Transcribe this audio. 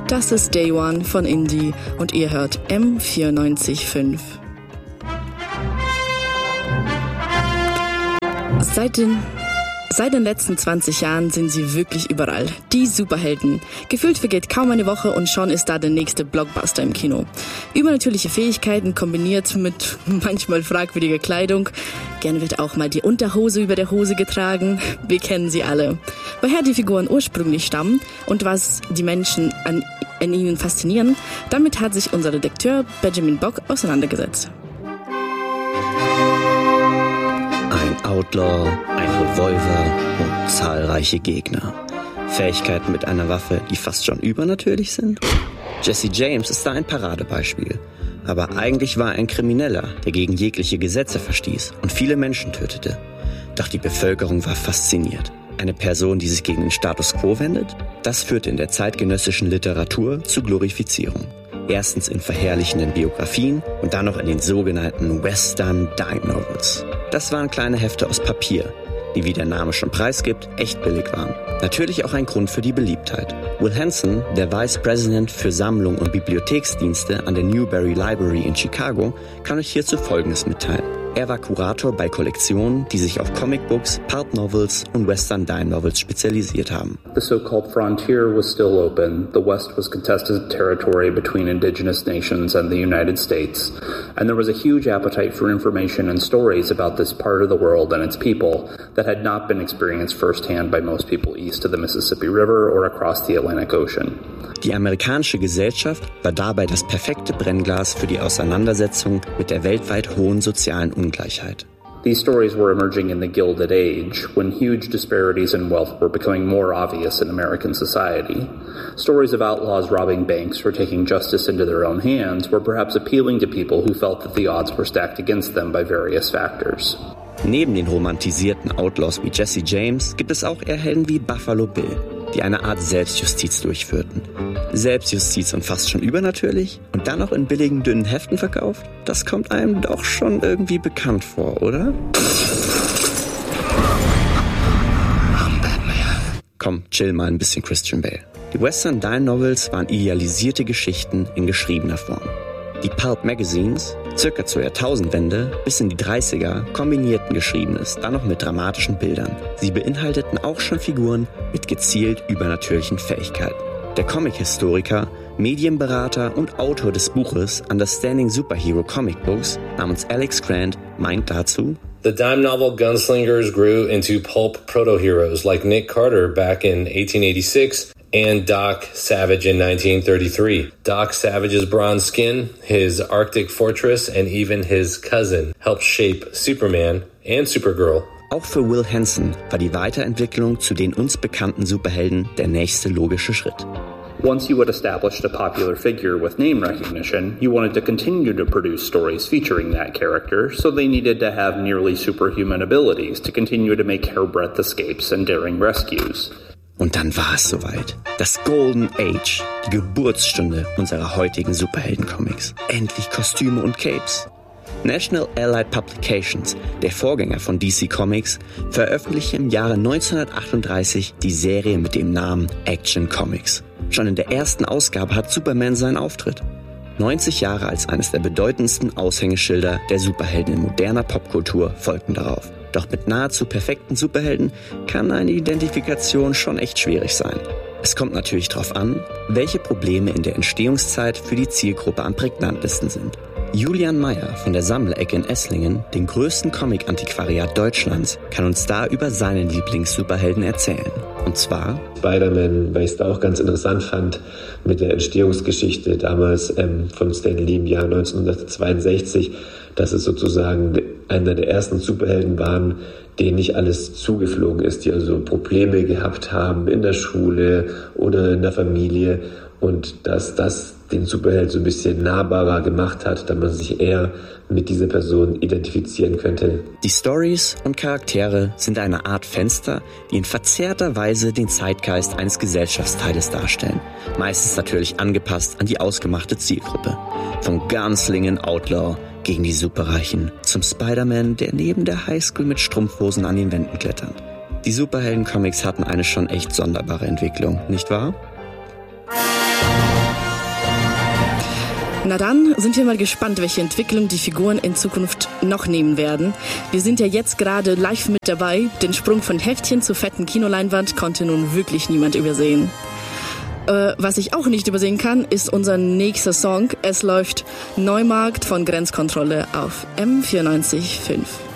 Das ist Day One von Indie und ihr hört M94.5. Seit den letzten 20 Jahren sind sie wirklich überall. Die Superhelden. Gefühlt vergeht kaum eine Woche und schon ist da der nächste Blockbuster im Kino. Übernatürliche Fähigkeiten kombiniert mit manchmal fragwürdiger Kleidung. Gerne wird auch mal die Unterhose über der Hose getragen. Wir kennen sie alle. Woher die Figuren ursprünglich stammen und was die Menschen an ihnen faszinieren, damit hat sich unser Redakteur Benjamin Bock auseinandergesetzt. Ein Outlaw, ein Revolver und zahlreiche Gegner. Fähigkeiten mit einer Waffe, die fast schon übernatürlich sind? Jesse James ist da ein Paradebeispiel. Aber eigentlich war er ein Krimineller, der gegen jegliche Gesetze verstieß und viele Menschen tötete. Doch die Bevölkerung war fasziniert. Eine Person, die sich gegen den Status quo wendet? Das führte in der zeitgenössischen Literatur zu Glorifizierung. Erstens in verherrlichenden Biografien und dann noch in den sogenannten Western Dime Novels. Das waren kleine Hefte aus Papier, die, wie der Name schon preisgibt, echt billig waren. Natürlich auch ein Grund für die Beliebtheit. Will Hanson, der Vice President für Sammlung und Bibliotheksdienste an der Newberry Library in Chicago, kann euch hierzu Folgendes mitteilen. Er war Kurator bei Kollektionen, die sich auf Comicbooks, Pulp Novels und Western Dime Novels spezialisiert haben. The so-called frontier was still open. The West was contested territory between indigenous nations and the United States. And there was a huge appetite for information and stories about this part of the world and its people that had not been experienced firsthand by most people east of the Mississippi River or across the Atlantic Ocean. Die amerikanische Gesellschaft war dabei das perfekte Brennglas für die Auseinandersetzung mit der weltweit hohen sozialen Ungleichheit. These stories were emerging in the Gilded Age, when huge disparities in wealth were becoming more obvious in American society. Stories of outlaws robbing banks or taking justice into their own hands were perhaps appealing to people who felt that the odds were stacked against them by various factors. Neben den romantisierten Outlaws wie Jesse James gibt es auch eher Helden wie Buffalo Bill, die eine Art Selbstjustiz durchführten. Selbstjustiz und fast schon übernatürlich und dann noch in billigen, dünnen Heften verkauft? Das kommt einem doch schon irgendwie bekannt vor, oder? Komm, chill mal ein bisschen, Christian Bale. Die Western Dime Novels waren idealisierte Geschichten in geschriebener Form. Die Pulp Magazines, circa zur Jahrtausendwende bis in die 30er, kombinierten Geschriebenes, dann noch mit dramatischen Bildern. Sie beinhalteten auch schon Figuren mit gezielt übernatürlichen Fähigkeiten. Der Comic-Historiker, Medienberater und Autor des Buches Understanding Superhero Comic Books namens Alex Grant meint dazu: The dime novel gunslingers grew into pulp proto-heroes like Nick Carter back in 1886 and Doc Savage in 1933. Doc Savage's bronze skin, his Arctic fortress, and even his cousin helped shape Superman and Supergirl. Auch für Will Hanson war die Weiterentwicklung zu den uns bekannten Superhelden der nächste logische Schritt. Once you had established a popular figure with name recognition, you wanted to continue to produce stories featuring that character, so they needed to have nearly superhuman abilities to continue to make hairbreadth escapes and daring rescues. Und dann war es soweit. Das Golden Age, die Geburtsstunde unserer heutigen Superhelden-Comics. Endlich Kostüme und Capes. National Allied Publications, der Vorgänger von DC Comics, veröffentlichte im Jahre 1938 die Serie mit dem Namen Action Comics. Schon in der ersten Ausgabe hat Superman seinen Auftritt. 90 Jahre als eines der bedeutendsten Aushängeschilder der Superhelden in moderner Popkultur folgten darauf. Doch mit nahezu perfekten Superhelden kann eine Identifikation schon echt schwierig sein. Es kommt natürlich darauf an, welche Probleme in der Entstehungszeit für die Zielgruppe am prägnantesten sind. Julian Meyer von der Sammlerecke in Esslingen, dem größten Comic-Antiquariat Deutschlands, kann uns da über seinen Lieblings-Superhelden erzählen. Und zwar Spider-Man, weil ich es da auch ganz interessant fand mit der Entstehungsgeschichte damals von Stan Lee im Jahr 1962, dass es sozusagen einer der ersten Superhelden waren, denen nicht alles zugeflogen ist, die also Probleme gehabt haben in der Schule oder in der Familie und dass das den Superheld so ein bisschen nahbarer gemacht hat, damit man sich eher mit dieser Person identifizieren könnte. Die Stories und Charaktere sind eine Art Fenster, die in verzerrter Weise den Zeitgeist eines Gesellschaftsteiles darstellen. Meistens natürlich angepasst an die ausgemachte Zielgruppe. Vom Gunslinging Outlaw gegen die Superreichen zum Spider-Man, der neben der Highschool mit Strumpfhosen an den Wänden klettert. Die Superhelden-Comics hatten eine schon echt sonderbare Entwicklung, nicht wahr? Na dann sind wir mal gespannt, welche Entwicklung die Figuren in Zukunft noch nehmen werden. Wir sind ja jetzt gerade live mit dabei. Den Sprung von Heftchen zur fetten Kinoleinwand konnte nun wirklich niemand übersehen. Was ich auch nicht übersehen kann, ist unser nächster Song. Es läuft Neumarkt von Grenzkontrolle auf M94.5.